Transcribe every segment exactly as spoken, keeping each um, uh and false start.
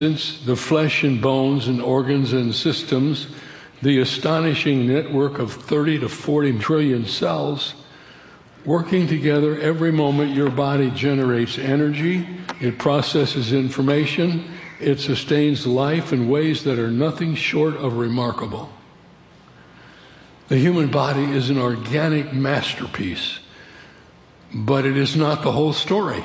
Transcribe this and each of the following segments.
the flesh and bones and organs and systems, the astonishing network of thirty to forty trillion cells working together every moment your body generates energy, it processes information, it sustains life in ways that are nothing short of remarkable. The human body is an organic masterpiece, but it is not the whole story.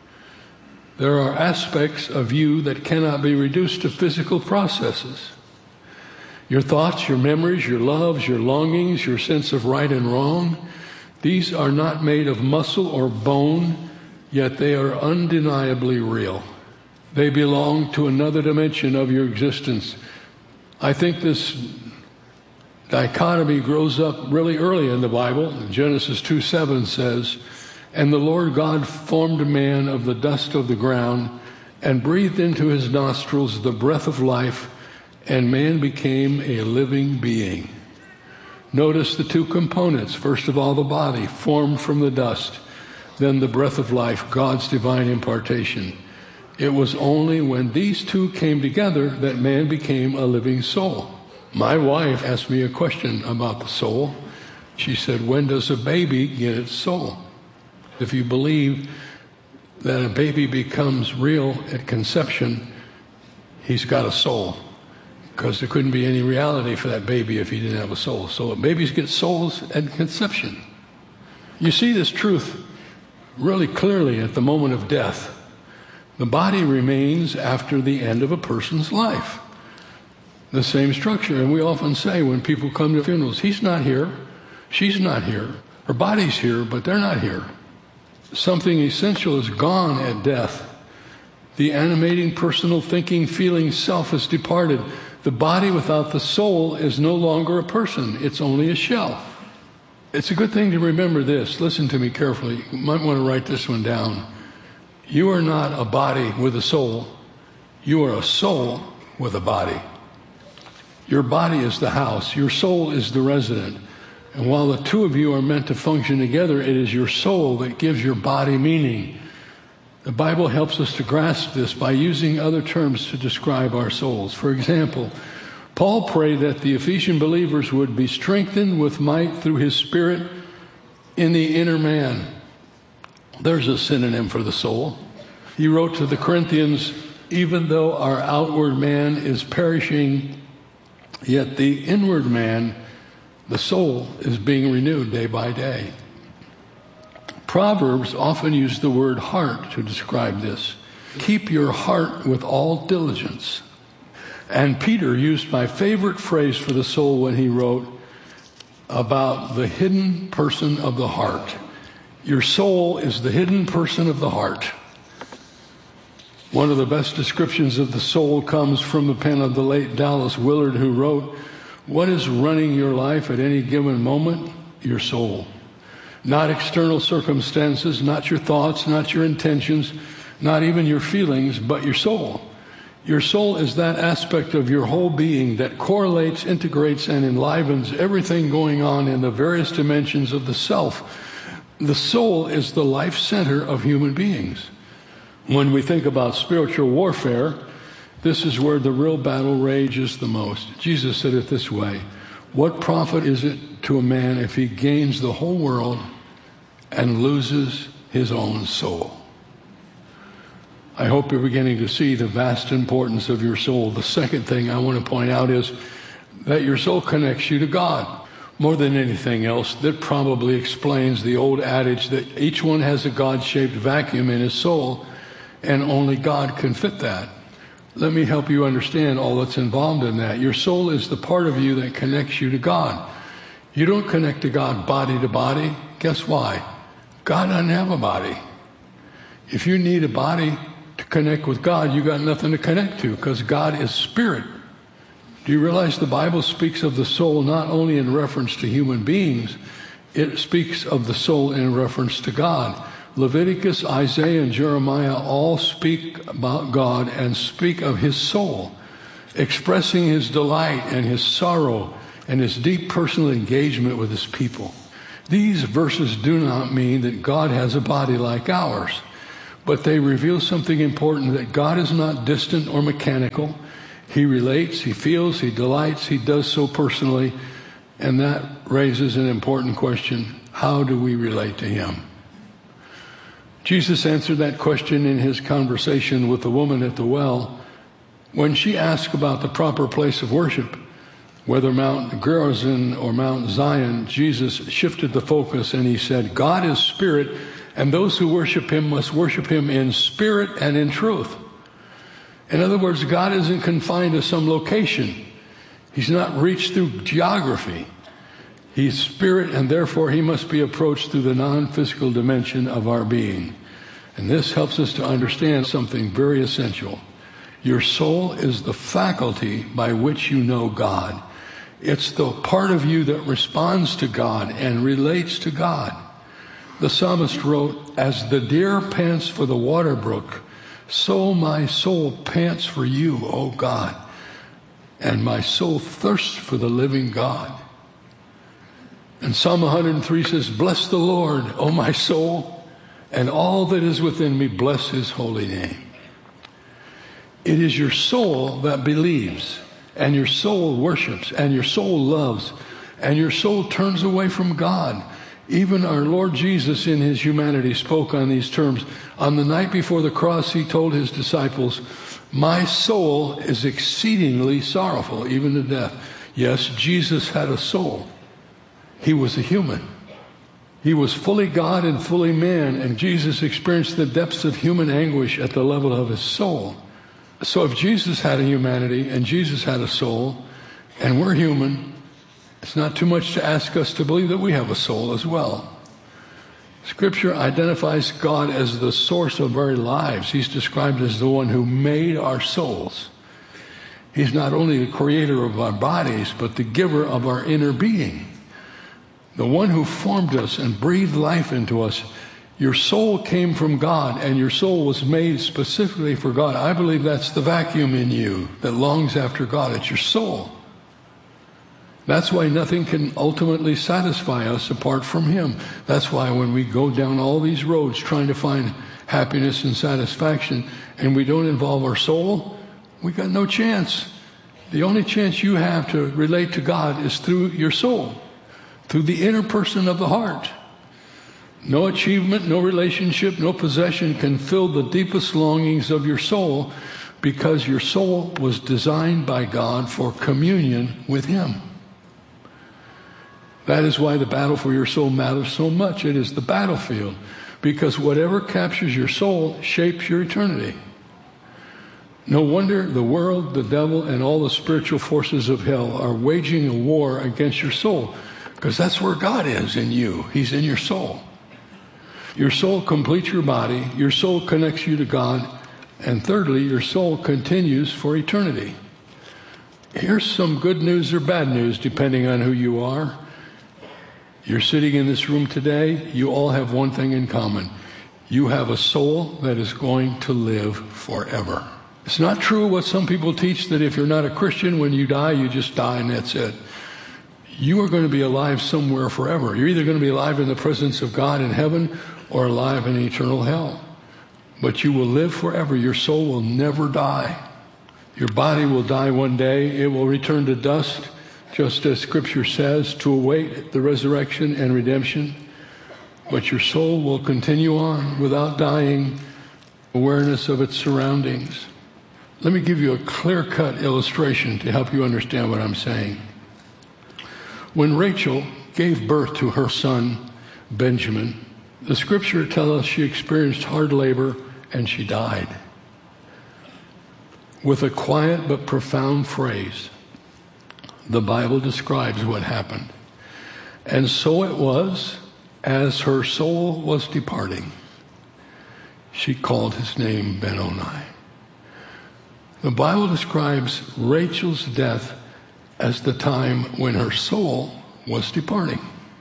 There are aspects of you that cannot be reduced to physical processes. Your thoughts, your memories, your loves, your longings, your sense of right and wrong, these are not made of muscle or bone, yet they are undeniably real. They belong to another dimension of your existence. I think this dichotomy grows up really early in the Bible. Genesis two seven says, "And the Lord God formed man of the dust of the ground and breathed into his nostrils the breath of life, and man became a living being." Notice the two components. First of all, the body formed from the dust. Then the breath of life, God's divine impartation. It was only when these two came together that man became a living soul. My wife asked me a question about the soul. She said, "When does a baby get its soul?" If you believe that a baby becomes real at conception, he's got a soul, because there couldn't be any reality for that baby if he didn't have a soul. So babies get souls at conception. You see this truth really clearly at the moment of death. The body remains after the end of a person's life. The same structure. And we often say when people come to funerals, he's not here, she's not here, her body's here, but they're not here. Something essential is gone at death. The animating, personal, thinking, feeling self has departed. The body without the soul is no longer a person. It's only a shell. It's a good thing to remember this. Listen to me carefully. You might want to write this one down. You are not a body with a soul. You are a soul with a body. Your body is the house. Your soul is the resident. And while the two of you are meant to function together, it is your soul that gives your body meaning. The Bible helps us to grasp this by using other terms to describe our souls. For example, Paul prayed that the Ephesian believers would be strengthened with might through his Spirit in the inner man. There's a synonym for the soul. He wrote to the Corinthians, "Even though our outward man is perishing, yet the inward man, the soul, is being renewed day by day." Proverbs often use the word heart to describe this. Keep your heart with all diligence. And Peter used my favorite phrase for the soul when he wrote about the hidden person of the heart. Your soul is the hidden person of the heart. One of the best descriptions of the soul comes from the pen of the late Dallas Willard, who wrote, "What is running your life at any given moment? Your soul. Not external circumstances, not your thoughts, not your intentions, not even your feelings, but your soul. Your soul is that aspect of your whole being that correlates, integrates, and enlivens everything going on in the various dimensions of the self. The soul is the life center of human beings." When we think about spiritual warfare, this is where the real battle rages the most. Jesus said it this way, "What profit is it to a man if he gains the whole world and loses his own soul?" I hope you're beginning to see the vast importance of your soul. The second thing I want to point out is that your soul connects you to God. More than anything else, that probably explains the old adage that each one has a God-shaped vacuum in his soul, and only God can fit that. Let me help you understand all that's involved in that. Your soul is the part of you that connects you to God. You don't connect to God body to body. Guess why? God doesn't have a body. If you need a body to connect with God, you got nothing to connect to, because God is spirit. Do you realize the Bible speaks of the soul not only in reference to human beings, it speaks of the soul in reference to God. Leviticus, Isaiah, and Jeremiah all speak about God and speak of his soul, expressing his delight and his sorrow and his deep personal engagement with his people. These verses do not mean that God has a body like ours. but they reveal something important, that God is not distant or mechanical. He relates, he feels, he delights, he does so personally, and that raises an important question. How do we relate to him? Jesus answered that question in his conversation with the woman at the well when she asked about the proper place of worship. Whether Mount Gerizim or Mount Zion, Jesus shifted the focus and he said, God is spirit, and those who worship him must worship him in spirit and in truth. In other words, God isn't confined to some location. He's not reached through geography. He's spirit, and therefore he must be approached through the non-physical dimension of our being. And this helps us to understand something very essential. Your soul is the faculty by which you know God. It's the part of you that responds to God and relates to God. The psalmist wrote, as the deer pants for the water brook, so my soul pants for you, O God, and my soul thirsts for the living God. And Psalm one hundred three says, bless the Lord, O my soul, and all that is within me, bless his holy name. It is your soul that believes, and your soul worships, and your soul loves, and your soul turns away from God. Even our Lord Jesus in his humanity spoke on these terms. On the night before the cross, he told his disciples, my soul is exceedingly sorrowful, even to death. Yes, Jesus had a soul. He was a human. He was fully God and fully man, and Jesus experienced the depths of human anguish at the level of his soul. So if Jesus had a humanity and Jesus had a soul, and we're human, it's not too much to ask us to believe that we have a soul as well. Scripture identifies God as the source of our lives. He's described as the one who made our souls. He's not only the creator of our bodies, but the giver of our inner being. The one who formed us and breathed life into us. Your soul came from God, and your soul was made specifically for God. I believe that's the vacuum in you that longs after God. It's your soul. That's why nothing can ultimately satisfy us apart from him. That's why when we go down all these roads trying to find happiness and satisfaction, and we don't involve our soul, we got no chance. The only chance you have to relate to God is through your soul, through the inner person of the heart. No achievement, no relationship, no possession can fill the deepest longings of your soul, because your soul was designed by God for communion with him. That is why the battle for your soul matters so much. It is the battlefield, because whatever captures your soul shapes your eternity. No wonder the world, the devil, and all the spiritual forces of hell are waging a war against your soul, because that's where God is in you. He's in your soul. Your soul completes your body. Your soul connects you to God. And thirdly, your soul continues for eternity. Here's some good news or bad news, depending on who you are. You're sitting in this room today. You all have one thing in common. You have a soul that is going to live forever. It's not true what some people teach, that if you're not a Christian, when you die, you just die and that's it. You are going to be alive somewhere forever. You're either going to be alive in the presence of God in heaven or alive in eternal hell. But you will live forever. Your soul will never die. Your body will die one day. It will return to dust, just as Scripture says, to await the resurrection and redemption. But your soul will continue on without dying, awareness of its surroundings. Let me give you a clear-cut illustration to help you understand what I'm saying. When Rachel gave birth to her son, Benjamin, the Scripture tells us she experienced hard labor and she died. With a quiet but profound phrase, the Bible describes what happened. And so it was, as her soul was departing, she called his name Ben-Oni. The Bible describes Rachel's death as the time when her soul was departing.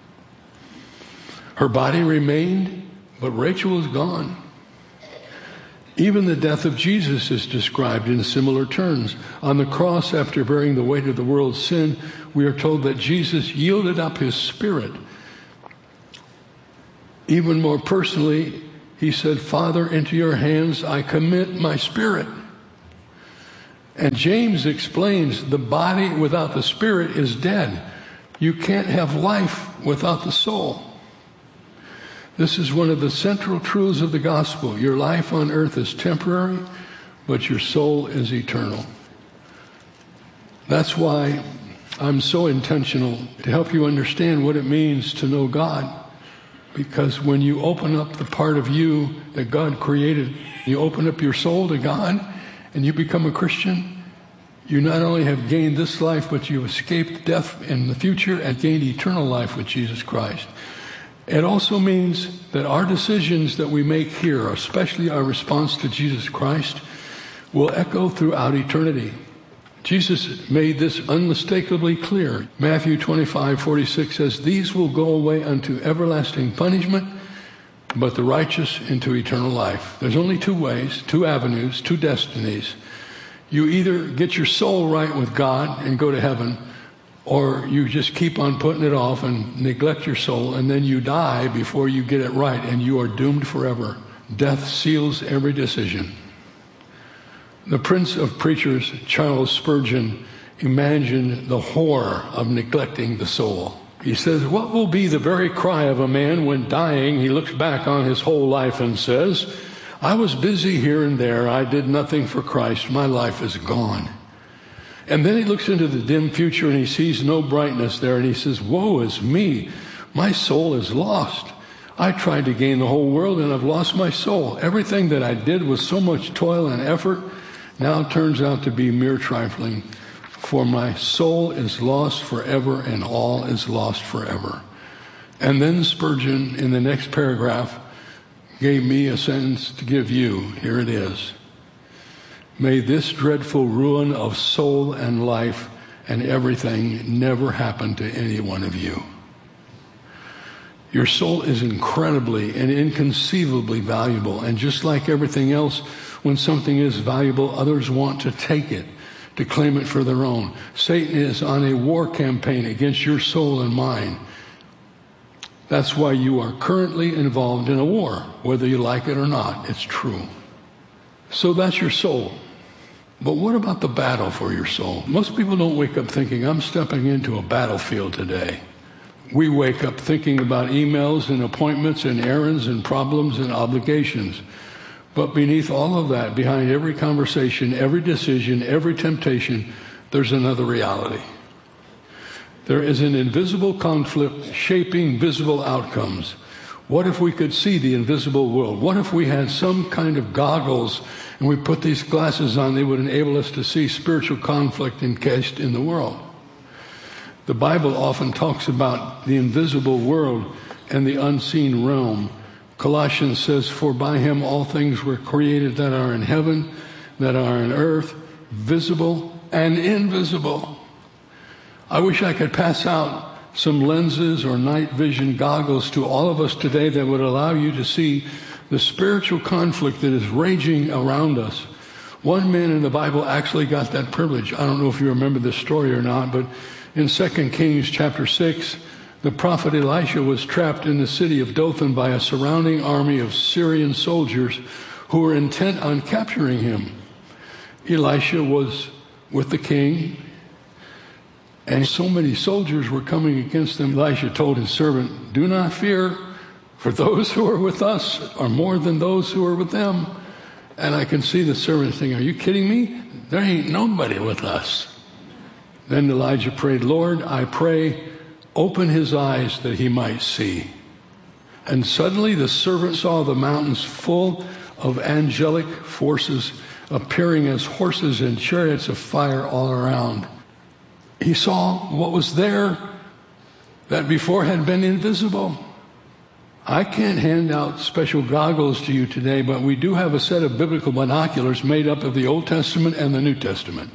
Her body remained, but Rachel was gone. Even the death of Jesus is described in similar terms. On the cross, after bearing the weight of the world's sin, we are told that Jesus yielded up his spirit. Even more personally, He said, Father, into your hands I commit my spirit. And James explains the body without the spirit is dead. You can't have life without the soul. This is one of the central truths of the gospel. Your life on earth is temporary, but your soul is eternal. That's why I'm so intentional to help you understand what it means to know God. Because when you open up the part of you that God created, you open up your soul to God and you become a Christian, you not only have gained this life, but you've escaped death in the future and gained eternal life with Jesus Christ. It also means that our decisions that we make here, especially our response to Jesus Christ, will echo throughout eternity. Jesus made this unmistakably clear. Matthew twenty-five forty-six says, these will go away unto everlasting punishment, but the righteous into eternal life. There's only two ways, two avenues, two destinies. You either get your soul right with God and go to heaven, or you just keep on putting it off and neglect your soul, and then you die before you get it right, and you are doomed forever. Death seals every decision. The Prince of Preachers, Charles Spurgeon, imagined the horror of neglecting the soul. He says, what will be the very cry of a man when dying he looks back on his whole life and says, I was busy here and there, I did nothing for Christ, my life is gone. And then he looks into the dim future and he sees no brightness there, and he says, woe is me, my soul is lost. I tried to gain the whole world and I've lost my soul. Everything that I did with so much toil and effort now turns out to be mere trifling, for my soul is lost forever and all is lost forever. And then Spurgeon, in the next paragraph, gave me a sentence to give you. Here it is. May this dreadful ruin of soul and life and everything never happen to any one of you. Your soul is incredibly and inconceivably valuable, and just like everything else, when something is valuable, others want to take it, to claim it for their own. Satan is on a war campaign against your soul and mine. That's why you are currently involved in a war, whether you like it or not. It's true. So that's your soul. But what about the battle for your soul? Most people don't wake up thinking, I'm stepping into a battlefield today. We wake up thinking about emails and appointments and errands and problems and obligations. But beneath all of that, behind every conversation, every decision, every temptation, there's another reality. There is an invisible conflict shaping visible outcomes. What if we could see the invisible world? What if we had some kind of goggles and we put these glasses on, they would enable us to see spiritual conflict encased in the world? The Bible often talks about the invisible world and the unseen realm. Colossians says, for by him all things were created that are in heaven, that are in earth, visible and invisible. I wish I could pass out some lenses or night vision goggles to all of us today that would allow you to see the spiritual conflict that is raging around us. One man in the Bible actually got that privilege. I don't know if you remember this story or not, but in Second Kings chapter six, the prophet Elisha was trapped in the city of Dothan by a surrounding army of Syrian soldiers who were intent on capturing him. Elisha was with the king, and so many soldiers were coming against them. Elisha told his servant, do not fear, for those who are with us are more than those who are with them. And I can see the servant thinking, are you kidding me? There ain't nobody with us. Then Elijah prayed, Lord, I pray, open his eyes that he might see. And suddenly the servant saw the mountains full of angelic forces appearing as horses and chariots of fire all around. He saw what was there that before had been invisible. I can't hand out special goggles to you today, but we do have a set of biblical binoculars made up of the Old Testament and the New Testament.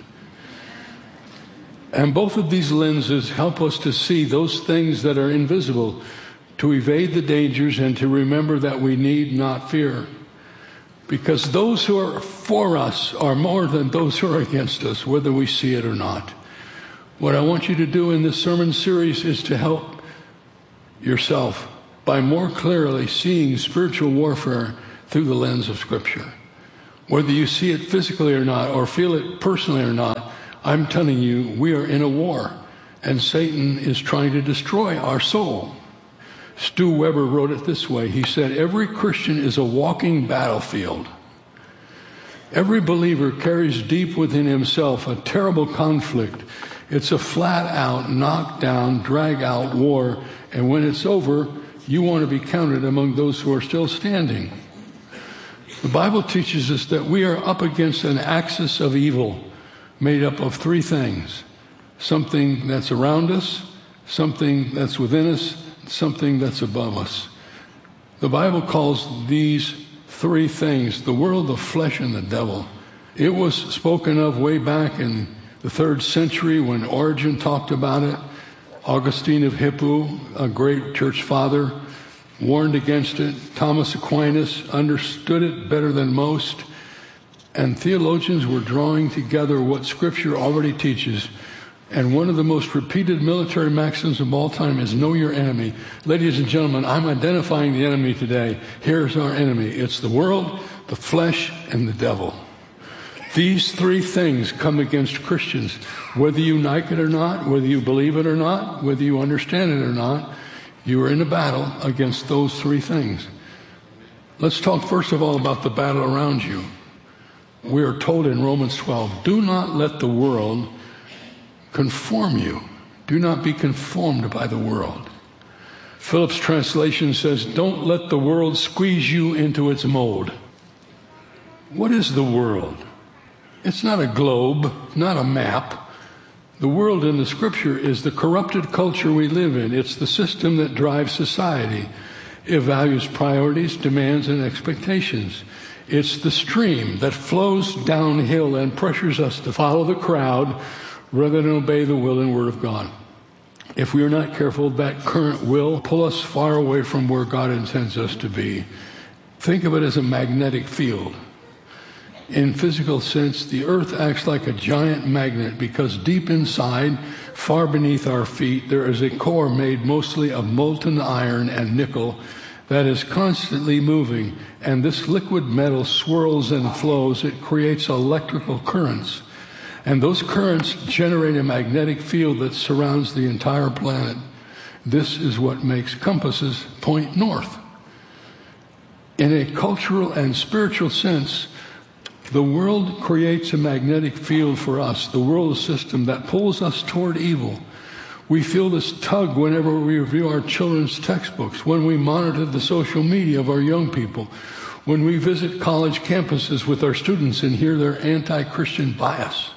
And both of these lenses help us to see those things that are invisible, to evade the dangers, and to remember that we need not fear. Because those who are for us are more than those who are against us, whether we see it or not. What I want you to do in this sermon series is to help yourself by more clearly seeing spiritual warfare through the lens of Scripture. Whether you see it physically or not, or feel it personally or not, I'm telling you, we are in a war, and Satan is trying to destroy our soul. Stu Weber wrote it this way. He said, every Christian is a walking battlefield. Every believer carries deep within himself a terrible conflict. It's a flat-out, knock-down, drag-out war, and when it's over, you want to be counted among those who are still standing. The Bible teaches us that we are up against an axis of evil made up of three things: something that's around us, something that's within us, something that's above us. The Bible calls these three things the world, the flesh, and the devil. It was spoken of way back in the third century when Origen talked about it. Augustine of Hippo, a great church father, warned against it. Thomas Aquinas understood it better than most. And theologians were drawing together what Scripture already teaches. And one of the most repeated military maxims of all time is know your enemy. Ladies and gentlemen, I'm identifying the enemy today. Here's our enemy. It's the world, the flesh, and the devil. These three things come against Christians. Whether you like it or not, whether you believe it or not, whether you understand it or not, you are in a battle against those three things. Let's talk first of all about the battle around you. We are told in Romans twelve, do not let the world conform you. Do not be conformed by the world. Phillips' translation says, don't let the world squeeze you into its mold. What is the world? It's not a globe, not a map. The world in the Scripture is the corrupted culture we live in. It's the system that drives society. It values priorities, demands, and expectations. It's the stream that flows downhill and pressures us to follow the crowd rather than obey the will and word of God. If we are not careful, that current will pull us far away from where God intends us to be. Think of it as a magnetic field. In physical sense, the earth acts like a giant magnet because deep inside, far beneath our feet, there is a core made mostly of molten iron and nickel that is constantly moving, and this liquid metal swirls and flows. It creates electrical currents, and those currents generate a magnetic field that surrounds the entire planet. This is what makes compasses point north. In a cultural and spiritual sense, the world creates a magnetic field for us, the world system that pulls us toward evil. We feel this tug whenever we review our children's textbooks, when we monitor the social media of our young people, when we visit college campuses with our students and hear their anti-Christian bias.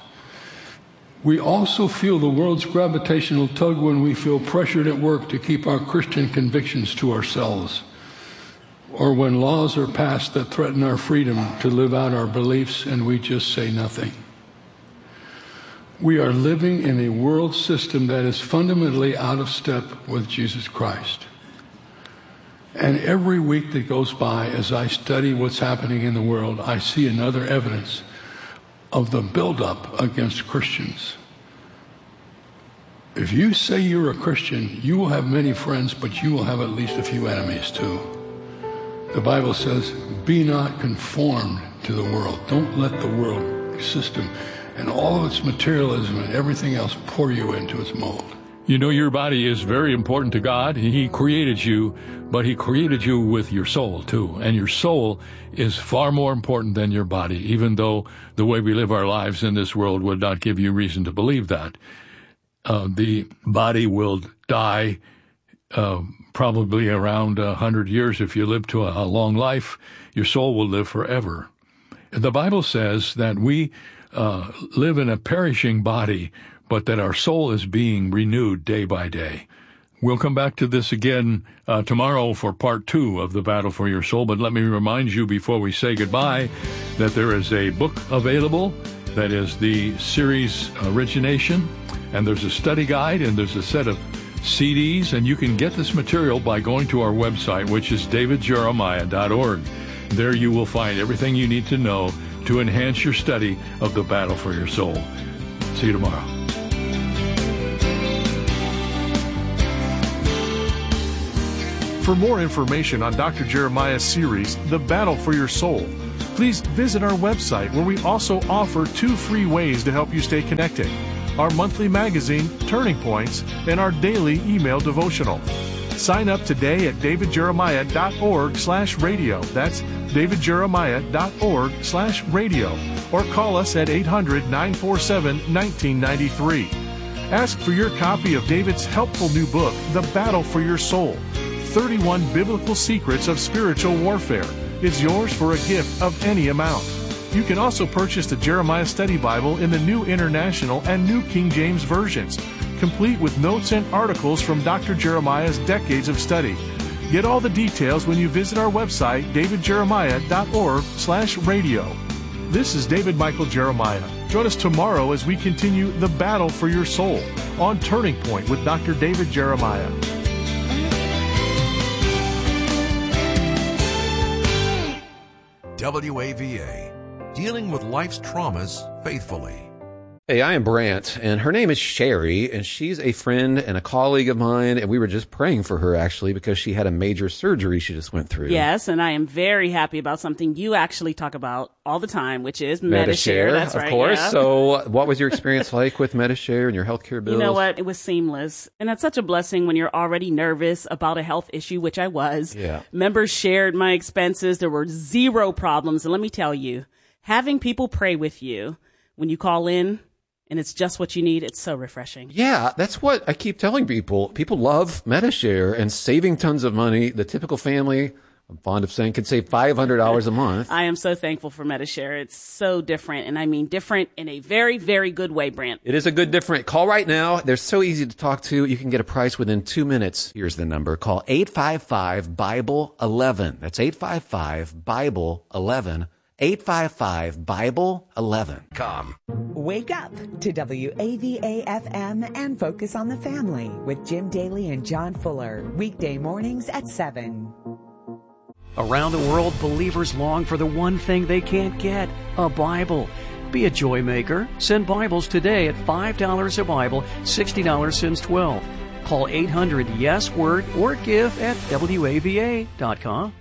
We also feel the world's gravitational tug when we feel pressured at work to keep our Christian convictions to ourselves, or when laws are passed that threaten our freedom to live out our beliefs and we just say nothing. We are living in a world system that is fundamentally out of step with Jesus Christ. And every week that goes by, as I study what's happening in the world, I see another evidence of the buildup against Christians. If you say you're a Christian, you will have many friends, but you will have at least a few enemies too. The Bible says, be not conformed to the world. Don't let the world system and all of its materialism and everything else pour you into its mold. You know, your body is very important to God. He created you, but he created you with your soul too. And your soul is far more important than your body, even though the way we live our lives in this world would not give you reason to believe that. Uh, the body will die uh, probably around a hundred years. If you live to a, a long life, your soul will live forever. The Bible says that we uh, live in a perishing body, but that our soul is being renewed day by day. We'll come back to this again uh, tomorrow for part two of the Battle for Your Soul, but let me remind you before we say goodbye that there is a book available that is the series Origination, and there's a study guide, and there's a set of C Ds, and you can get this material by going to our website, which is david jeremiah dot org. There you will find everything you need to know to enhance your study of the Battle for Your Soul. See you tomorrow. For more information on Doctor Jeremiah's series, The Battle for Your Soul, please visit our website where we also offer two free ways to help you stay connected: our monthly magazine, Turning Points, and our daily email devotional. Sign up today at davidjeremiah.org slash radio. That's davidjeremiah.org slash radio. Or call us at eight hundred, nine four seven, one nine nine three. Ask for your copy of David's helpful new book, The Battle for Your Soul, thirty-one Biblical Secrets of Spiritual Warfare. It's yours for a gift of any amount. You can also purchase the Jeremiah Study Bible in the New International and New King James versions, complete with notes and articles from Doctor Jeremiah's decades of study. Get all the details when you visit our website, davidjeremiah.org slash radio. This is David Michael Jeremiah. Join us tomorrow as we continue the battle for your soul on Turning Point with Doctor David Jeremiah. W A V A, dealing with life's traumas faithfully. Hey, I am Brant, and her name is Sherry, and she's a friend and a colleague of mine, and we were just praying for her, actually, because she had a major surgery she just went through. Yes, and I am very happy about something you actually talk about all the time, which is Medi-Share. That's of right, course. yeah. So what was your experience like with Medi-Share and your healthcare bills? You know what? It was seamless. And that's such a blessing when you're already nervous about a health issue, which I was. Yeah. Members shared my expenses. There were zero problems. And let me tell you, having people pray with you when you call in, and it's just what you need, it's so refreshing. Yeah, that's what I keep telling people. People love Medi-Share and saving tons of money. The typical family, I'm fond of saying, could save five hundred dollars a month. I am so thankful for Medi-Share. It's so different, and I mean different in a very, very good way, Brant. It is a good different. Call right now. They're so easy to talk to. You can get a price within two minutes. Here's the number. Call eight five five, Bible eleven. That's eight five five, Bible eleven. eight five five, Bible eleven. Com. Wake up to W A V A F M and focus on the family with Jim Daly and John Fuller. Weekday mornings at seven. Around the world, believers long for the one thing they can't get, a Bible. Be a joy maker. Send Bibles today at five dollars a Bible, sixty dollars since twelve. Call eight hundred yes word or give at W A V A dot com.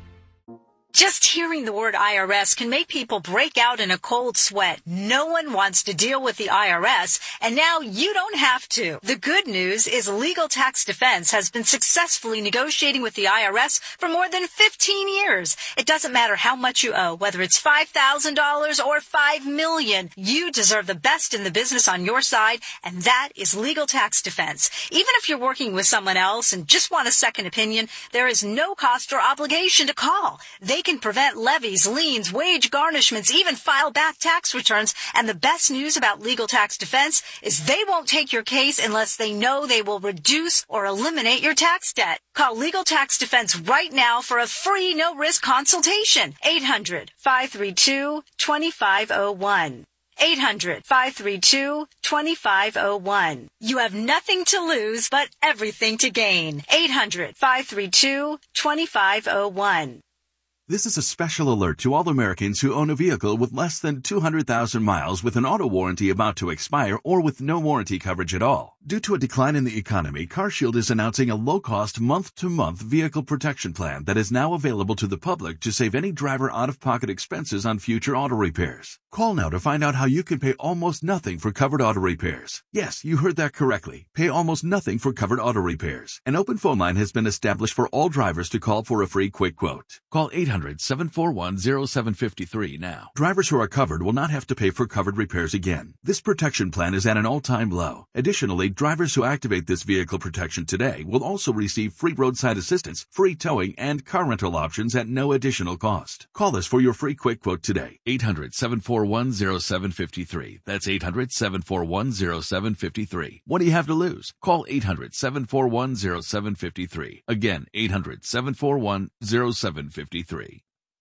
Just hearing the word I R S can make people break out in a cold sweat. No one wants to deal with the I R S, and now you don't have to. The good news is Legal Tax Defense has been successfully negotiating with the I R S for more than fifteen years. It doesn't matter how much you owe, whether it's five thousand dollars or five million dollars. You deserve the best in the business on your side, and that is Legal Tax Defense. Even if you're working with someone else and just want a second opinion, there is no cost or obligation to call. They can prevent levies, liens, wage garnishments, even file back tax returns. And the best news about Legal Tax Defense is they won't take your case unless they know they will reduce or eliminate your tax debt. Call Legal Tax Defense right now for a free no-risk consultation. eight hundred, five three two, two five zero one. eight hundred, five three two, two five zero one. You have nothing to lose but everything to gain. eight hundred, five three two, two five zero one. This is a special alert to all Americans who own a vehicle with less than two hundred thousand miles with an auto warranty about to expire or with no warranty coverage at all. Due to a decline in the economy, CarShield is announcing a low-cost month-to-month vehicle protection plan that is now available to the public to save any driver out-of-pocket expenses on future auto repairs. Call now to find out how you can pay almost nothing for covered auto repairs. Yes, you heard that correctly. Pay almost nothing for covered auto repairs. An open phone line has been established for all drivers to call for a free quick quote. Call eight hundred, seven four one, zero seven five three now. Drivers who are covered will not have to pay for covered repairs again. This protection plan is at an all-time low. Additionally, drivers who activate this vehicle protection today will also receive free roadside assistance, free towing, and car rental options at no additional cost. Call us for your free quick quote today. eight hundred, seven four one, zero seven five three. That's eight hundred, seven four one, zero seven five three. What do you have to lose? Call eight hundred, seven four one, zero seven five three. Again, eight hundred, seven four one, zero seven five three.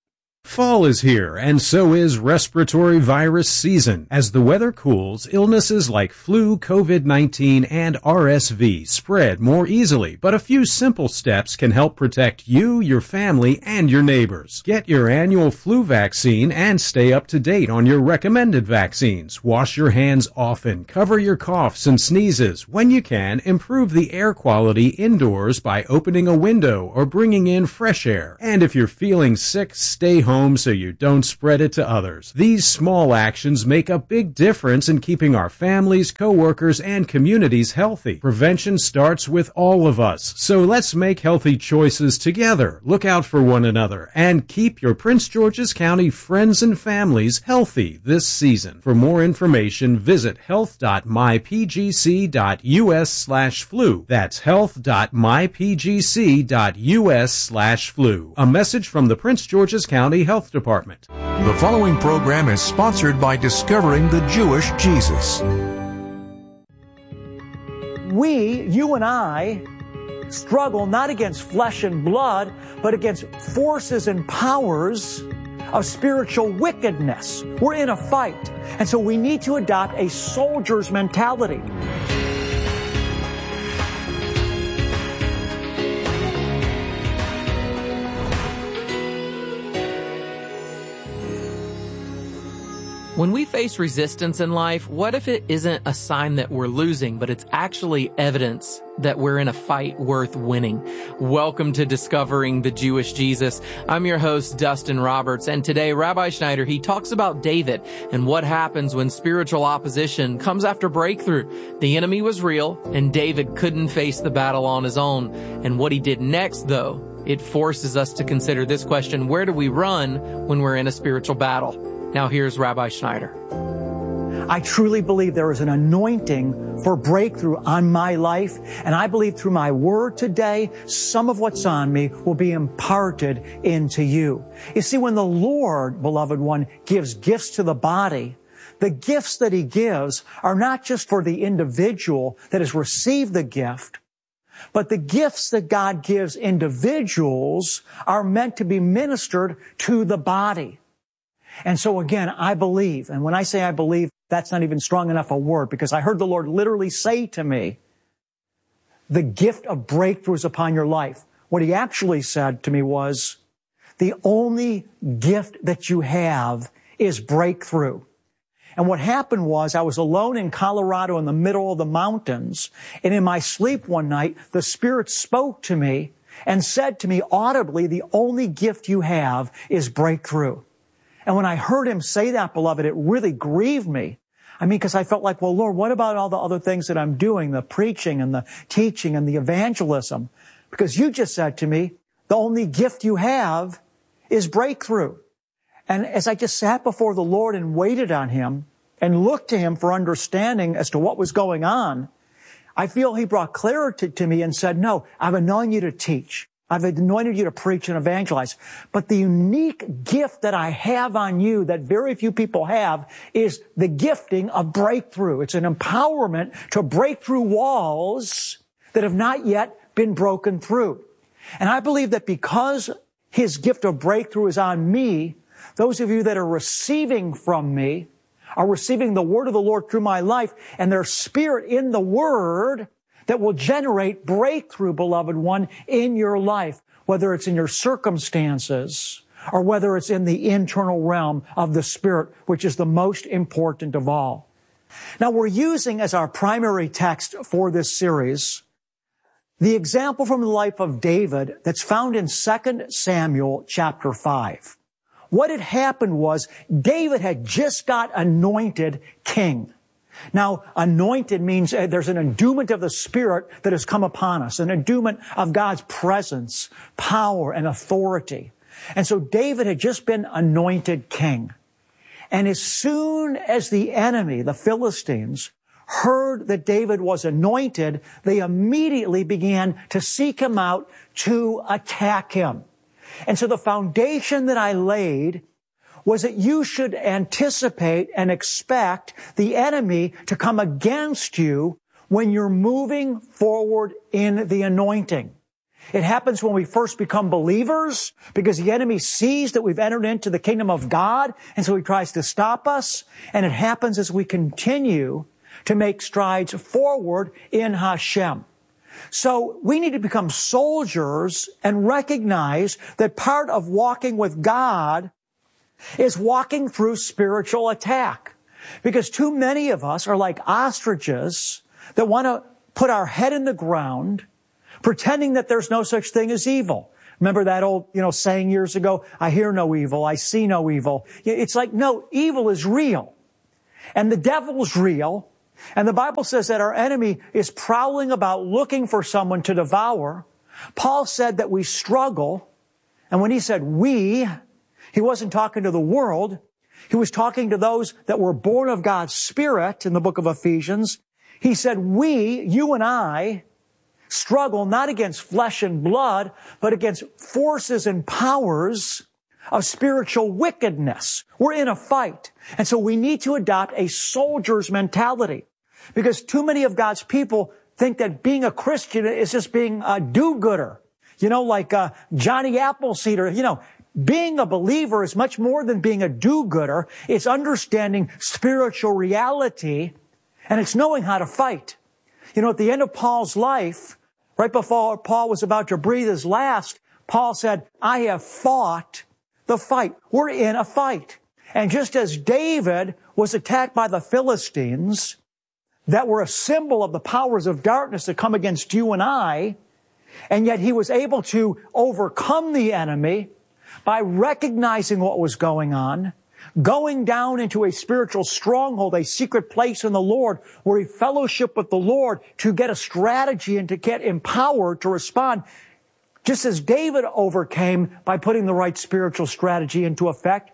Fall is here, and so is respiratory virus season. As the weather cools, illnesses like flu, COVID nineteen, and R S V spread more easily, but a few simple steps can help protect you, your family, and your neighbors. Get your annual flu vaccine and stay up to date on your recommended vaccines. Wash your hands often, cover your coughs and sneezes. When you can, improve the air quality indoors by opening a window or bringing in fresh air. And if you're feeling sick, stay home so you don't spread it to others. These small actions make a big difference in keeping our families, coworkers, and communities healthy. Prevention starts with all of us, so let's make healthy choices together. Look out for one another and keep your Prince George's County friends and families healthy this season. For more information, visit health.mypgc.us slash flu. That's health.mypgc.us slash flu. A message from the Prince George's County Health Department. The following program is sponsored by Discovering the Jewish Jesus. We, you and I, struggle not against flesh and blood, but against forces and powers of spiritual wickedness. We're in a fight. And so we need to adopt a soldier's mentality. When we face resistance in life, what if it isn't a sign that we're losing, but it's actually evidence that we're in a fight worth winning? Welcome to Discovering the Jewish Jesus. I'm your host, Dustin Roberts, and today Rabbi Schneider, he talks about David and what happens when spiritual opposition comes after breakthrough. The enemy was real, and David couldn't face the battle on his own. And what he did next, though, it forces us to consider this question: where do we run when we're in a spiritual battle? Now here's Rabbi Schneider. I truly believe there is an anointing for breakthrough on my life, and I believe through my word today, some of what's on me will be imparted into you. You see, when the Lord, beloved one, gives gifts to the body, the gifts that He gives are not just for the individual that has received the gift, but the gifts that God gives individuals are meant to be ministered to the body. And so again, I believe, and when I say I believe, that's not even strong enough a word, because I heard the Lord literally say to me, the gift of breakthrough is upon your life. What He actually said to me was, the only gift that you have is breakthrough. And what happened was, I was alone in Colorado in the middle of the mountains, and in my sleep one night, the Spirit spoke to me and said to me audibly, the only gift you have is breakthrough. And when I heard Him say that, beloved, it really grieved me. I mean, because I felt like, well, Lord, what about all the other things that I'm doing, the preaching and the teaching and the evangelism? Because you just said to me, the only gift you have is breakthrough. And as I just sat before the Lord and waited on Him and looked to Him for understanding as to what was going on, I feel He brought clarity to me and said, no, I've anointed you to teach. I've anointed you to preach and evangelize. But the unique gift that I have on you that very few people have is the gifting of breakthrough. It's an empowerment to break through walls that have not yet been broken through. And I believe that because His gift of breakthrough is on me, those of you that are receiving from me are receiving the word of the Lord through my life, and their spirit in the word that will generate breakthrough, beloved one, in your life, whether it's in your circumstances or whether it's in the internal realm of the Spirit, which is the most important of all. Now, we're using as our primary text for this series the example from the life of David that's found in Second Samuel chapter five. What had happened was David had just got anointed king. Now, anointed means uh, there's an endowment of the Spirit that has come upon us, an endowment of God's presence, power, and authority. And so David had just been anointed king. And as soon as the enemy, the Philistines, heard that David was anointed, they immediately began to seek him out to attack him. And so the foundation that I laid was that you should anticipate and expect the enemy to come against you when you're moving forward in the anointing. It happens when we first become believers because the enemy sees that we've entered into the kingdom of God, and so he tries to stop us. And it happens as we continue to make strides forward in Hashem. So we need to become soldiers and recognize that part of walking with God is walking through spiritual attack. Because too many of us are like ostriches that want to put our head in the ground, pretending that there's no such thing as evil. Remember that old, you know, saying years ago, I hear no evil, I see no evil. It's like, no, evil is real. And the devil's real. And the Bible says that our enemy is prowling about looking for someone to devour. Paul said that we struggle. And when he said we, he wasn't talking to the world. He was talking to those that were born of God's Spirit in the book of Ephesians. He said we, you and I, struggle not against flesh and blood, but against forces and powers of spiritual wickedness. We're in a fight. And so we need to adopt a soldier's mentality. Because too many of God's people think that being a Christian is just being a do-gooder. You know, like uh, Johnny Appleseed, or, you know, being a believer is much more than being a do-gooder. It's understanding spiritual reality, and it's knowing how to fight. You know, at the end of Paul's life, right before Paul was about to breathe his last, Paul said, I have fought the fight. We're in a fight. And just as David was attacked by the Philistines, that were a symbol of the powers of darkness that come against you and I, and yet he was able to overcome the enemy by recognizing what was going on, going down into a spiritual stronghold, a secret place in the Lord where he fellowshiped with the Lord to get a strategy and to get empowered to respond, just as David overcame by putting the right spiritual strategy into effect.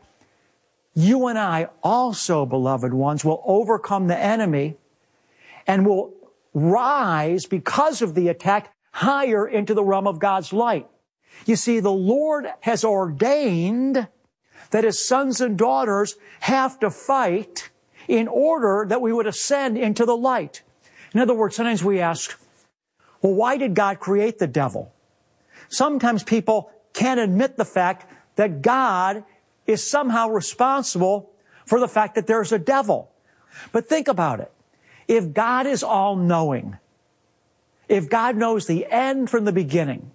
You and I also, beloved ones, will overcome the enemy and will rise because of the attack higher into the realm of God's light. You see, the Lord has ordained that His sons and daughters have to fight in order that we would ascend into the light. In other words, sometimes we ask, well, why did God create the devil? Sometimes people can't admit the fact that God is somehow responsible for the fact that there's a devil. But think about it. If God is all-knowing, if God knows the end from the beginning,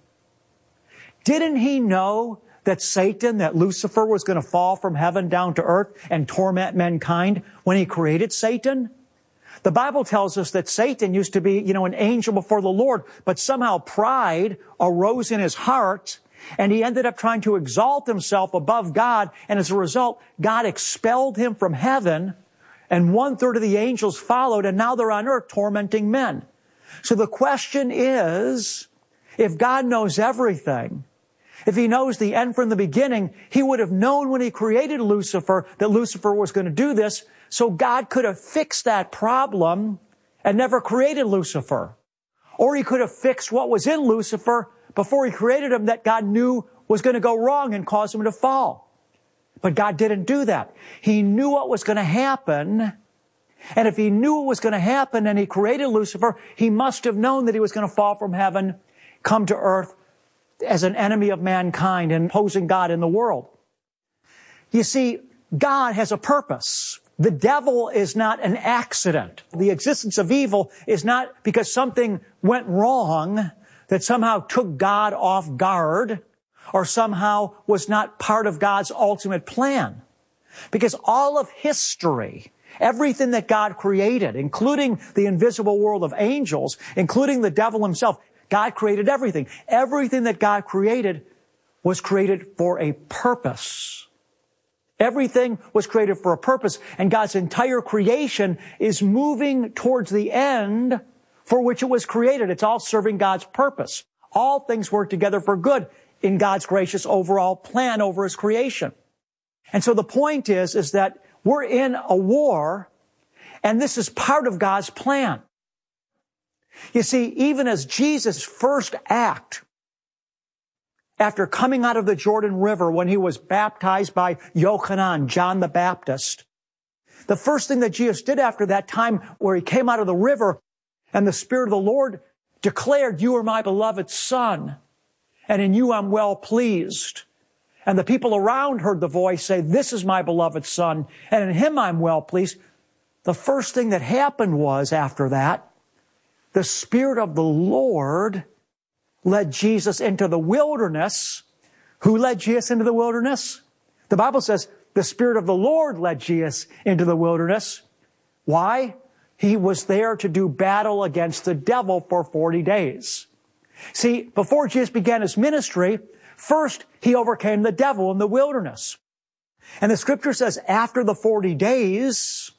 didn't He know that Satan, that Lucifer was going to fall from heaven down to earth and torment mankind when He created Satan? The Bible tells us that Satan used to be, you know, an angel before the Lord, but somehow pride arose in his heart, and he ended up trying to exalt himself above God, and as a result, God expelled him from heaven, and one-third of the angels followed, and now they're on earth tormenting men. So the question is, if God knows everything, if He knows the end from the beginning, He would have known when He created Lucifer that Lucifer was going to do this, so God could have fixed that problem and never created Lucifer. Or He could have fixed what was in Lucifer before He created him that God knew was going to go wrong and cause him to fall. But God didn't do that. He knew what was going to happen. And if He knew what was going to happen and He created Lucifer, He must have known that he was going to fall from heaven, come to earth as an enemy of mankind and opposing God in the world. You see, God has a purpose. The devil is not an accident. The existence of evil is not because something went wrong that somehow took God off guard or somehow was not part of God's ultimate plan. Because all of history, everything that God created, including the invisible world of angels, including the devil himself, God created everything. Everything that God created was created for a purpose. Everything was created for a purpose, and God's entire creation is moving towards the end for which it was created. It's all serving God's purpose. All things work together for good in God's gracious overall plan over His creation. And so the point is, is that we're in a war, and this is part of God's plan. You see, even as Jesus' first act after coming out of the Jordan River when He was baptized by Yochanan, John the Baptist, the first thing that Jesus did after that time where He came out of the river and the Spirit of the Lord declared, "You are my beloved Son, and in you I'm well pleased. And the people around heard the voice say, this is my beloved Son, and in him I'm well pleased. The first thing that happened was, after that, the Spirit of the Lord led Jesus into the wilderness. Who led Jesus into the wilderness? The Bible says the Spirit of the Lord led Jesus into the wilderness. Why? He was there to do battle against the devil for forty days. See, before Jesus began his ministry, first he overcame the devil in the wilderness. And the scripture says after the forty days,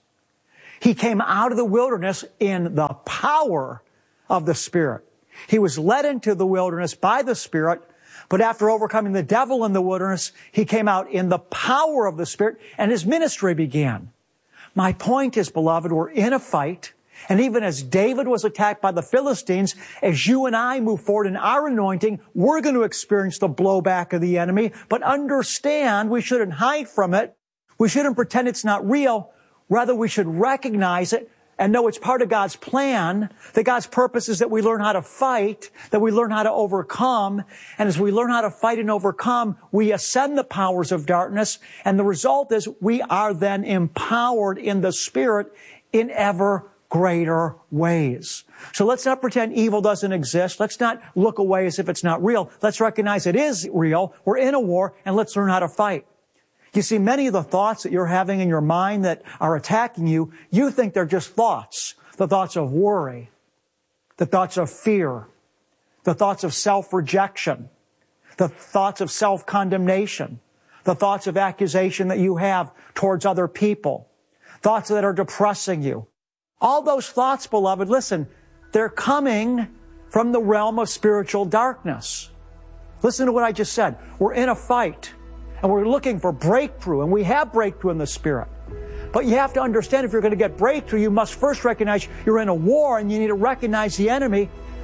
he came out of the wilderness in the power of the Spirit. He was led into the wilderness by the Spirit, but after overcoming the devil in the wilderness, he came out in the power of the Spirit, and his ministry began. My point is, beloved, we're in a fight, and even as David was attacked by the Philistines, as you and I move forward in our anointing, we're going to experience the blowback of the enemy, but understand we shouldn't hide from it. We shouldn't pretend it's not real. Rather, we should recognize it and know it's part of God's plan, that God's purpose is that we learn how to fight, that we learn how to overcome. And as we learn how to fight and overcome, we ascend the powers of darkness. And the result is we are then empowered in the Spirit in ever greater ways. So let's not pretend evil doesn't exist. Let's not look away as if it's not real. Let's recognize it is real. We're in a war, and let's learn how to fight. You see, many of the thoughts that you're having in your mind that are attacking you, you think they're just thoughts. The thoughts of worry, the thoughts of fear, the thoughts of self-rejection, the thoughts of self-condemnation, the thoughts of accusation that you have towards other people, thoughts that are depressing you. All those thoughts, beloved, listen, they're coming from the realm of spiritual darkness. Listen to what I just said. We're in a fight. And we're looking for breakthrough, and we have breakthrough in the Spirit. But you have to understand, if you're going to get breakthrough, you must first recognize you're in a war, and you need to recognize the enemy.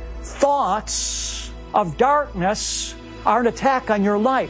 Thoughts of darkness are an attack on your life.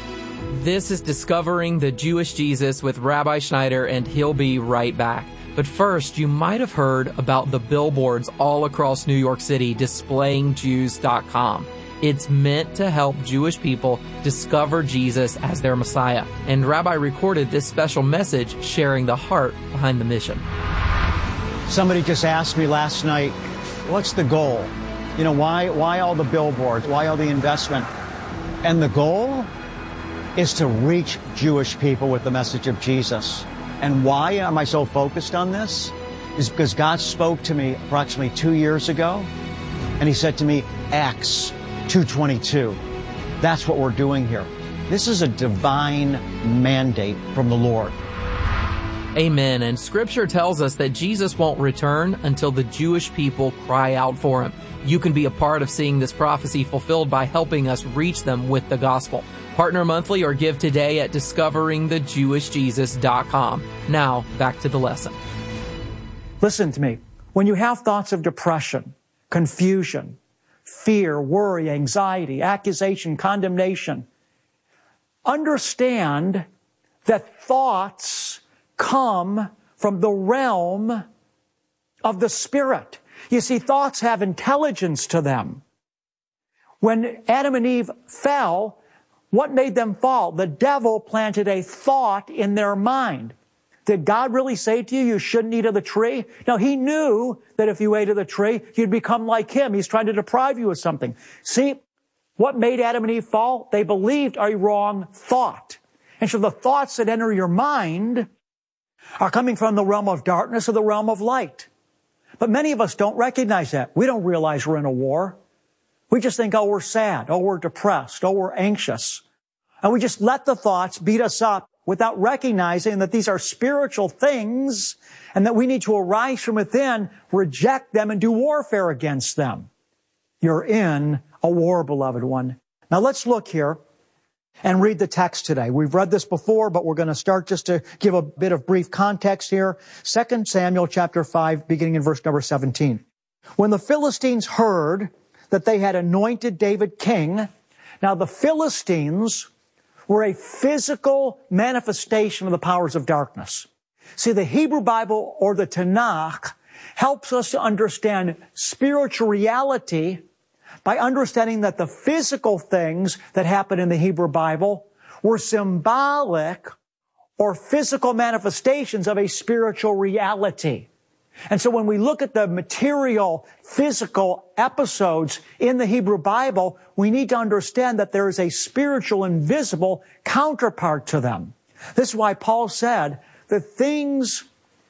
This is Discovering the Jewish Jesus with Rabbi Schneider, and he'll be right back. But first, you might have heard about the billboards all across New York City displaying Jews dot com. It's meant to help Jewish people discover Jesus as their Messiah. And Rabbi recorded this special message sharing the heart behind the mission. Somebody just asked me last night, what's the goal? You know, why, why all the billboards? Why all the investment? And the goal is to reach Jewish people with the message of Jesus. And why am I so focused on this? Is because God spoke to me approximately two years ago, and he said to me, Acts two twenty-two. That's what we're doing here. This is a divine mandate from the Lord. Amen. And Scripture tells us that Jesus won't return until the Jewish people cry out for him. You can be a part of seeing this prophecy fulfilled by helping us reach them with the gospel. Partner monthly or give today at discovering the jewish jesus dot com. Now, back to the lesson. Listen to me. When you have thoughts of depression, confusion, fear, worry, anxiety, accusation, condemnation, understand that thoughts come from the realm of the Spirit. You see, thoughts have intelligence to them. When Adam and Eve fell, what made them fall? The devil planted a thought in their mind. Did God really say to you, you shouldn't eat of the tree? No, he knew that if you ate of the tree, you'd become like him. He's trying to deprive you of something. See, what made Adam and Eve fall? They believed a wrong thought. And so the thoughts that enter your mind are coming from the realm of darkness or the realm of light. But many of us don't recognize that. We don't realize we're in a war. We just think, oh, we're sad. Oh, we're depressed. Oh, we're anxious. And we just let the thoughts beat us up without recognizing that these are spiritual things and that we need to arise from within, reject them, and do warfare against them. You're in a war, beloved one. Now let's look here and read the text today. We've read this before, but we're going to start just to give a bit of brief context here. Second Samuel chapter five, beginning in verse number seventeen. When the Philistines heard that they had anointed David king, now the Philistines were a physical manifestation of the powers of darkness. See, the Hebrew Bible or the Tanakh helps us to understand spiritual reality by understanding that the physical things that happen in the Hebrew Bible were symbolic or physical manifestations of a spiritual reality. And so when we look at the material, physical episodes in the Hebrew Bible, we need to understand that there is a spiritual, invisible counterpart to them. This is why Paul said the things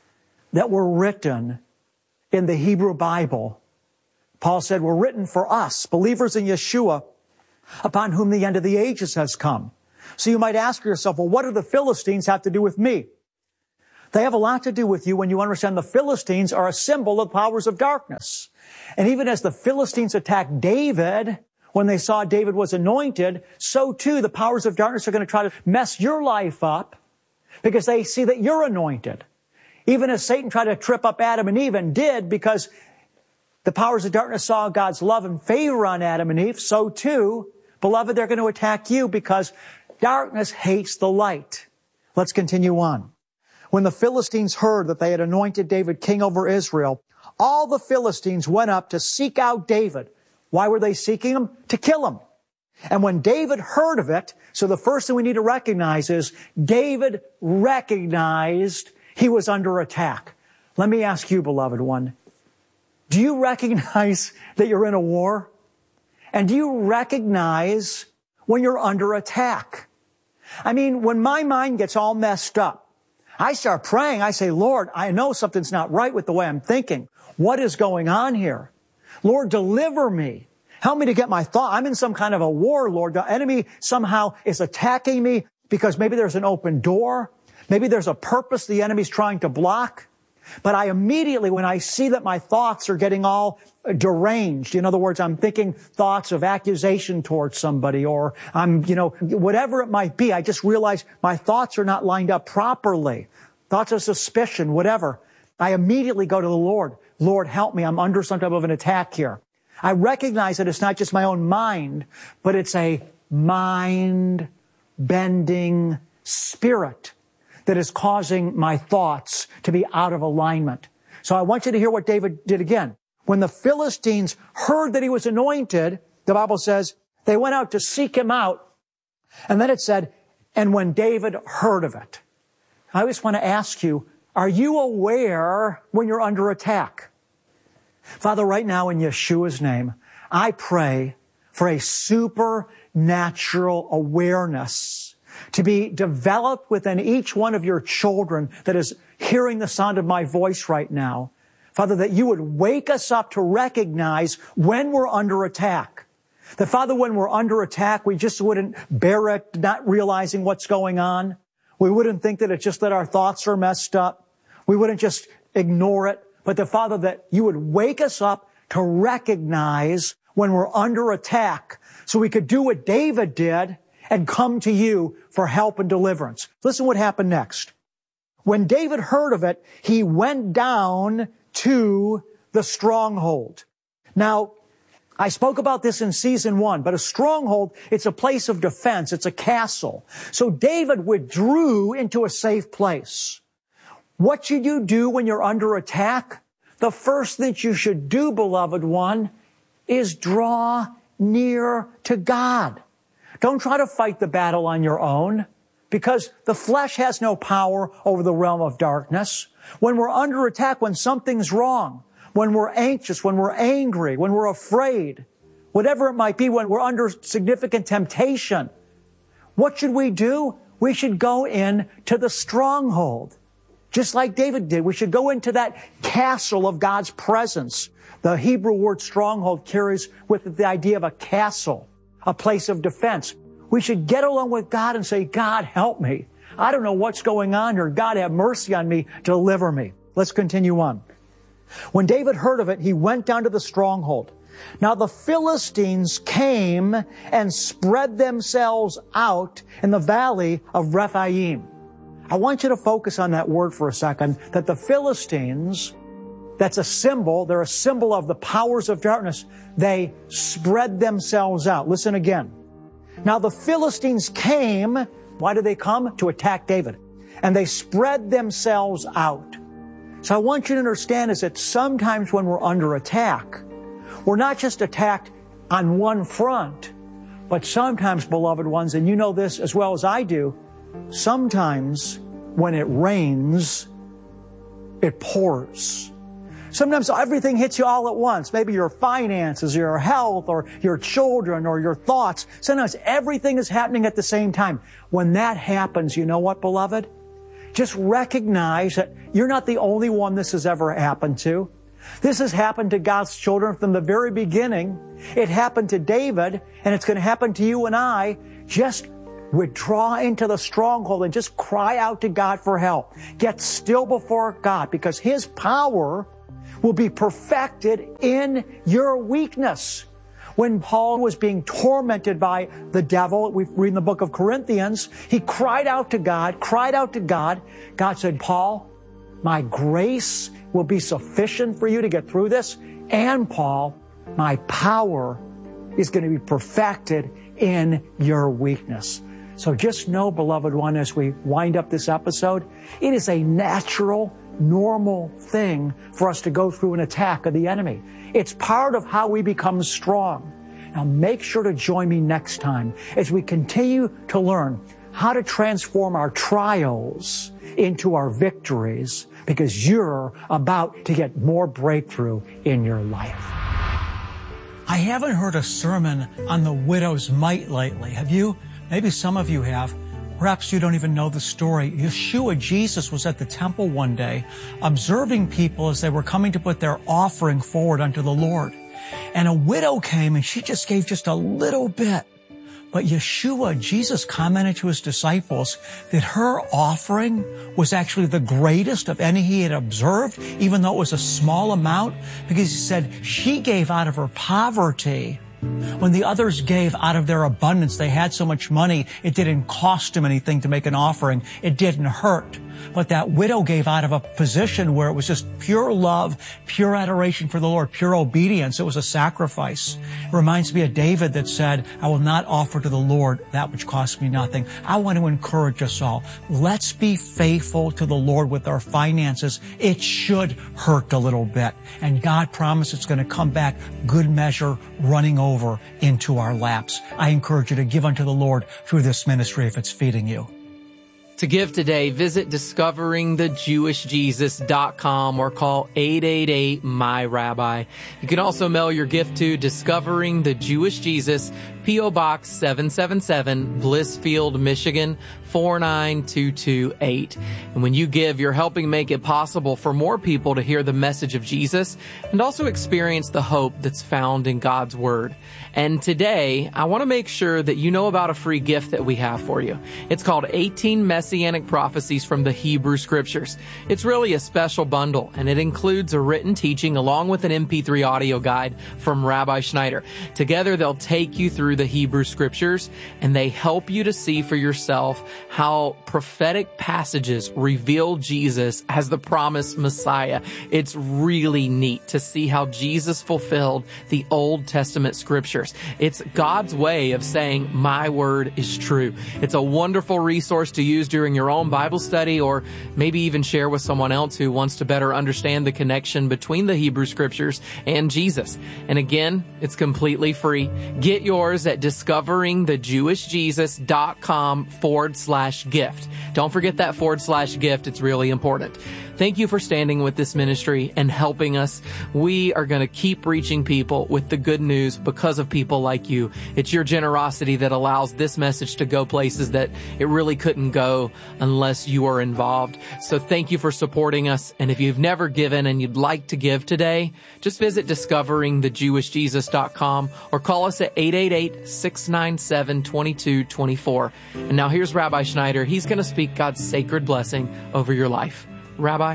that were written in the Hebrew Bible, Paul said, were written for us, believers in Yeshua, upon whom the end of the ages has come. So you might ask yourself, well, what do the Philistines have to do with me? They have a lot to do with you when you understand the Philistines are a symbol of powers of darkness. And even as the Philistines attacked David, when they saw David was anointed, so too the powers of darkness are going to try to mess your life up because they see that you're anointed. Even as Satan tried to trip up Adam and Eve and did because the powers of darkness saw God's love and favor on Adam and Eve, so too, beloved, they're going to attack you because darkness hates the light. Let's continue on. When the Philistines heard that they had anointed David king over Israel, all the Philistines went up to seek out David. Why were they seeking him? To kill him. And when David heard of it, so the first thing we need to recognize is David recognized he was under attack. Let me ask you, beloved one, do you recognize that you're in a war? And do you recognize when you're under attack? I mean, when my mind gets all messed up, I start praying. I say, Lord, I know something's not right with the way I'm thinking. What is going on here? Lord, deliver me. Help me to get my thought. I'm in some kind of a war, Lord. The enemy somehow is attacking me because maybe there's an open door. Maybe there's a purpose the enemy's trying to block. But I immediately, when I see that my thoughts are getting all deranged, in other words, I'm thinking thoughts of accusation towards somebody, or I'm, you know, whatever it might be, I just realize my thoughts are not lined up properly. Thoughts of suspicion, whatever. I immediately go to the Lord. Lord, help me. I'm under some type of an attack here. I recognize that it's not just my own mind, but it's a mind-bending spirit that is causing my thoughts to be out of alignment. So I want you to hear what David did again. When the Philistines heard that he was anointed, the Bible says, they went out to seek him out. And then it said, and when David heard of it. I just want to ask you, are you aware when you're under attack? Father, right now in Yeshua's name, I pray for a supernatural awareness to be developed within each one of your children that is hearing the sound of my voice right now. Father, that you would wake us up to recognize when we're under attack. That, Father, when we're under attack, we just wouldn't bear it, not realizing what's going on. We wouldn't think that it's just that our thoughts are messed up. We wouldn't just ignore it. But the Father, that you would wake us up to recognize when we're under attack so we could do what David did and come to you for help and deliverance. Listen what happened next. When David heard of it, he went down to the stronghold. Now, I spoke about this in season one, but a stronghold, it's a place of defense. It's a castle. So David withdrew into a safe place. What should you do when you're under attack? The first thing you should do, beloved one, is draw near to God. Don't try to fight the battle on your own, because the flesh has no power over the realm of darkness. When we're under attack, when something's wrong, when we're anxious, when we're angry, when we're afraid, whatever it might be, when we're under significant temptation, what should we do? We should go in to the stronghold. Just like David did, we should go into that castle of God's presence. The Hebrew word stronghold carries with it the idea of a castle, a place of defense. We should get along with God and say, God, help me. I don't know what's going on here. God, have mercy on me. Deliver me. Let's continue on. When David heard of it, he went down to the stronghold. Now the Philistines came and spread themselves out in the valley of Rephaim. I want you to focus on that word for a second, that the Philistines, that's a symbol, they're a symbol of the powers of darkness. They spread themselves out. Listen again. Now the Philistines came, why did they come? To attack David. And they spread themselves out. So I want you to understand is that sometimes when we're under attack, we're not just attacked on one front. But sometimes, beloved ones, and you know this as well as I do, sometimes when it rains, it pours. Sometimes everything hits you all at once. Maybe your finances, your health, or your children, or your thoughts. Sometimes everything is happening at the same time. When that happens, you know what, beloved? Just recognize that you're not the only one this has ever happened to. This has happened to God's children from the very beginning. It happened to David, and it's going to happen to you and I. Just withdraw into the stronghold and just cry out to God for help. Get still before God, because His power will be perfected in your weakness. When Paul was being tormented by the devil, we read in the book of Corinthians, he cried out to God, cried out to God. God said, Paul, my grace will be sufficient for you to get through this. And Paul, my power is going to be perfected in your weakness. So just know, beloved one, as we wind up this episode, it is a natural, normal thing for us to go through an attack of the enemy. It's part of how we become strong. Now make sure to join me next time as we continue to learn how to transform our trials into our victories, because you're about to get more breakthrough in your life. I haven't heard a sermon on the widow's mite lately. Have you? Maybe some of you have. Perhaps you don't even know the story. Yeshua, Jesus, was at the temple one day observing people as they were coming to put their offering forward unto the Lord. And a widow came and she just gave just a little bit. But Yeshua, Jesus, commented to His disciples that her offering was actually the greatest of any He had observed, even though it was a small amount, because He said she gave out of her poverty. When the others gave out of their abundance, they had so much money, it didn't cost them anything to make an offering. It didn't hurt. But that widow gave out of a position where it was just pure love, pure adoration for the Lord, pure obedience. It was a sacrifice. It reminds me of David that said, I will not offer to the Lord that which costs me nothing. I want to encourage us all. Let's be faithful to the Lord with our finances. It should hurt a little bit. And God promised it's going to come back good measure, running over into our laps. I encourage you to give unto the Lord through this ministry if it's feeding you. To give today, visit discovering the jewish jesus dot com or call eight eight eight, M Y rabbi. You can also mail your gift to Discovering the Jewish Jesus, P O Box seven seven seven, Blissfield, Michigan, four nine two two eight. And when you give, you're helping make it possible for more people to hear the message of Jesus and also experience the hope that's found in God's Word. And today, I want to make sure that you know about a free gift that we have for you. It's called eighteen Messianic Prophecies from the Hebrew Scriptures. It's really a special bundle, and it includes a written teaching along with an M P three audio guide from Rabbi Schneider. Together, they'll take you through the Hebrew Scriptures, and they help you to see for yourself how prophetic passages reveal Jesus as the promised Messiah. It's really neat to see how Jesus fulfilled the Old Testament Scriptures. It's God's way of saying, my word is true. It's a wonderful resource to use during your own Bible study, or maybe even share with someone else who wants to better understand the connection between the Hebrew Scriptures and Jesus. And again, it's completely free. Get yours at discovering the jewish jesus dot com forward slash gift. Don't forget that forward slash gift. It's really important. Thank you for standing with this ministry and helping us. We are going to keep reaching people with the good news because of people like you. It's your generosity that allows this message to go places that it really couldn't go unless you are involved. So thank you for supporting us. And if you've never given and you'd like to give today, just visit discovering the jewish jesus dot com or call us at eight eight eight, six nine seven, two two two four. And now here's Rabbi Schneider. He's going to speak God's sacred blessing over your life. Rabbi?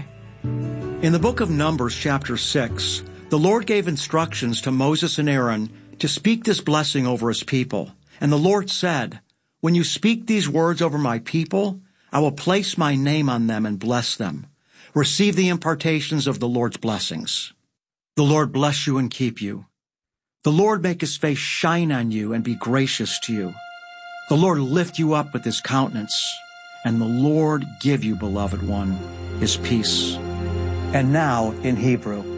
In the book of Numbers, chapter six, the Lord gave instructions to Moses and Aaron to speak this blessing over His people. And the Lord said, when you speak these words over my people, I will place my name on them and bless them. Receive the impartations of the Lord's blessings. The Lord bless you and keep you. The Lord make His face shine on you and be gracious to you. The Lord lift you up with His countenance, and the Lord give you, beloved one, His peace. And now in Hebrew.